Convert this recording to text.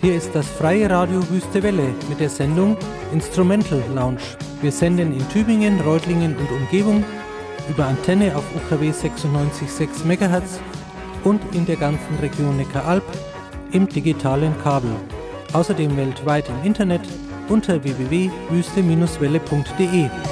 Hier ist das freie Radio Wüste Welle mit der Sendung Instrumental Lounge. Wir senden in Tübingen, Reutlingen und Umgebung über Antenne auf UKW 96,6 MHz und in der ganzen Region Neckaralb im digitalen Kabel. Außerdem weltweit im Internet unter www.wüste-welle.de.